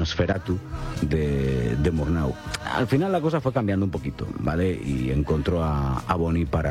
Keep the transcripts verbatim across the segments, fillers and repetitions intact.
Nosferatu de, de Murnau. Al final la cosa fue cambiando un poquito, ¿vale? Y encontró a, a Bonnie para,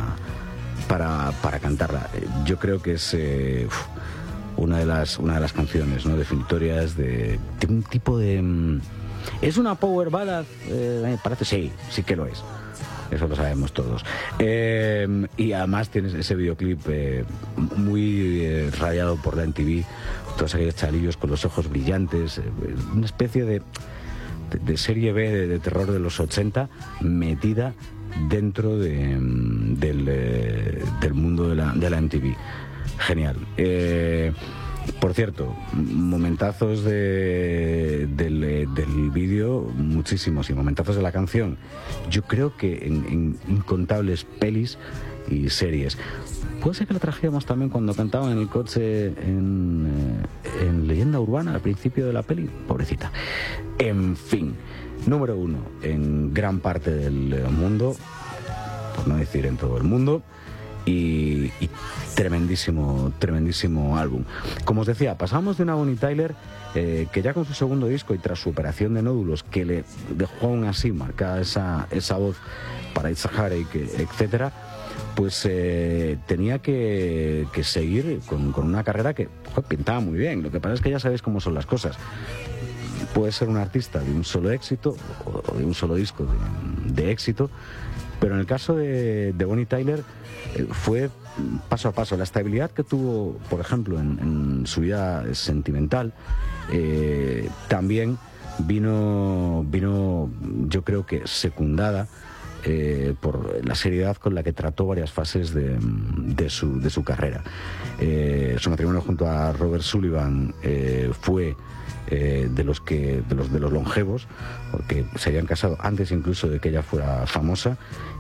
para, para cantarla. Yo creo que es eh, una, de las, una de las canciones, ¿no?, definitorias de, de un tipo de... ¿Es una power ballad? Eh, me parece, sí, sí que lo es. Eso lo sabemos todos. Eh, y además tienes ese videoclip eh, muy eh, radiado por la M T V, todos aquellos chalillos con los ojos brillantes, eh, una especie de, de, de serie B de, de terror de los ochenta metida dentro de, del, eh, del mundo de la, de la M T V. Genial. Eh, Por cierto, momentazos de, del, del vídeo, muchísimos, y momentazos de la canción. Yo creo que en, en incontables pelis y series. Puede ser que la trajéramos también cuando cantaban en el coche en, eh, en Leyenda Urbana, al principio de la peli. Pobrecita. En fin, número uno en gran parte del mundo, por no decir en todo el mundo. Y, y tremendísimo, tremendísimo álbum. Como os decía, pasamos de una Bonnie Tyler eh, que ya con su segundo disco y tras su operación de nódulos, que le dejó aún así marcada esa, esa voz para It's a Heartache, etcétera, pues eh, tenía que, que seguir con, con una carrera que joder, pintaba muy bien. Lo que pasa es que ya sabéis cómo son las cosas. Puede ser un artista de un solo éxito o de un solo disco de, de éxito, pero en el caso de, de Bonnie Tyler eh, fue paso a paso. La estabilidad que tuvo, por ejemplo, en, en su vida sentimental, eh, también vino, vino, yo creo que secundada eh, por la seriedad con la que trató varias fases de, de, su, de su carrera. Eh, su matrimonio junto a Robert Sullivan eh, fue Eh, de los que de los de los longevos, porque se habían casado antes incluso de que ella fuera famosa,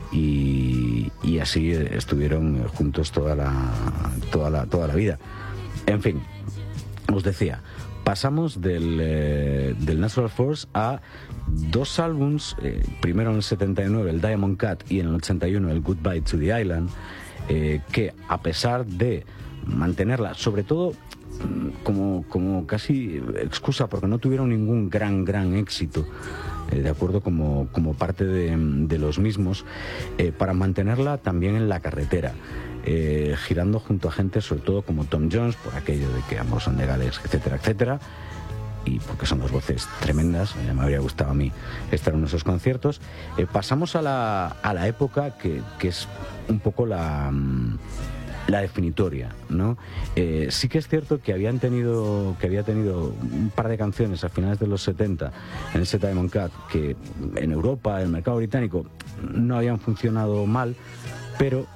y, y así estuvieron juntos toda la toda la toda la vida. En fin, os decía, pasamos del, eh, del Natural Force a dos álbums, eh, primero en el setenta y nueve el Diamond Cut y en el ochenta y uno el Goodbye to the Island, eh, que a pesar de mantenerla, sobre todo como, como casi excusa porque no tuvieron ningún gran gran éxito, eh, de acuerdo, como, como parte de, de los mismos, eh, para mantenerla también en la carretera, eh, girando junto a gente sobre todo como Tom Jones, por aquello de que ambos son legales, etcétera, etcétera, y porque son dos voces tremendas. Ya me habría gustado a mí estar en esos conciertos. Eh, pasamos a la, a la época que, que es un poco la... la definitoria, ¿no? Eh, sí que es cierto que habían tenido que había tenido un par de canciones a finales de los setenta en ese Diamond Cut que en Europa, en el mercado británico, no habían funcionado mal, pero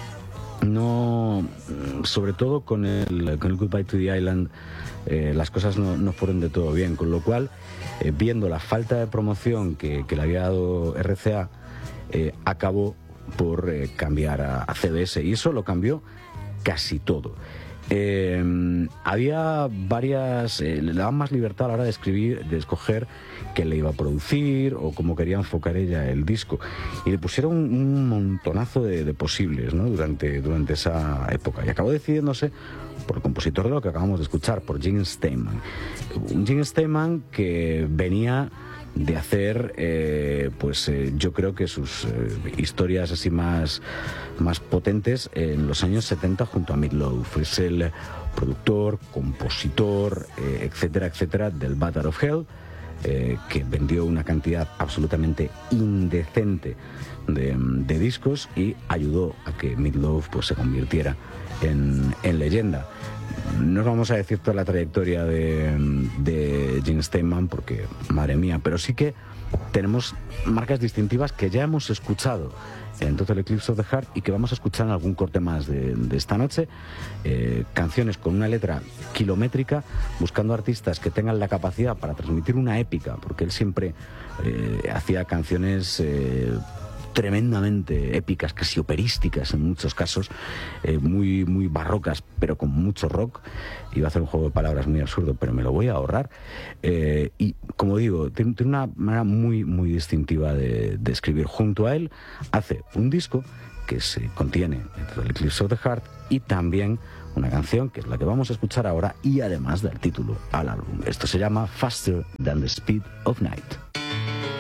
no, sobre todo con el, con el Goodbye to the Island, eh, las cosas no, no fueron de todo bien, con lo cual, eh, viendo la falta de promoción que, que le había dado R C A, eh, acabó por eh, cambiar a, a C B S, y eso lo cambió casi todo. Eh, había varias, eh, le daban más libertad a la hora de escribir, de escoger qué le iba a producir o cómo quería enfocar ella el disco, y le pusieron un, un montonazo de, de posibles, ¿no?, durante, durante esa época, y acabó decidiéndose por el compositor de lo que acabamos de escuchar, por Gene Steinman. Un Gene Steinman que venía de hacer, eh, pues eh, yo creo que sus eh, historias así más, más potentes en los años setenta junto a Meatloaf. Es el productor, compositor, eh, etcétera, etcétera, del Bat Out of Hell, eh, que vendió una cantidad absolutamente indecente de, de discos y ayudó a que Meatloaf pues se convirtiera en, en leyenda. No os vamos a decir toda la trayectoria de, de Gene Steinman porque, madre mía, pero sí que tenemos marcas distintivas que ya hemos escuchado en Total Eclipse of the Heart y que vamos a escuchar en algún corte más de, de esta noche. Eh, canciones con una letra kilométrica, buscando artistas que tengan la capacidad para transmitir una épica, porque él siempre eh, hacía canciones eh, tremendamente épicas, casi operísticas en muchos casos, eh, muy, muy barrocas, pero con mucho rock. Iba a hacer un juego de palabras muy absurdo, pero me lo voy a ahorrar. Eh, y, como digo, tiene, tiene una manera muy, muy distintiva de, de escribir. Junto a él hace un disco que se contiene dentro del Eclipse of the Heart y también una canción que es la que vamos a escuchar ahora y además del título al álbum. Esto se llama Faster Than the Speed of Night.